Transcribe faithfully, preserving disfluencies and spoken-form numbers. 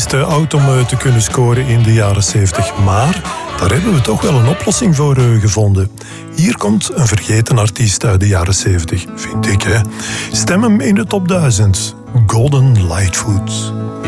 te oud om uh, te kunnen scoren in de jaren zeventig. Maar daar hebben we toch wel een oplossing voor uh, gevonden. Hier komt een vergeten artiest uit de jaren zeventig, vind ik, hè. Stem hem in de top duizend. Golden Lightfoot.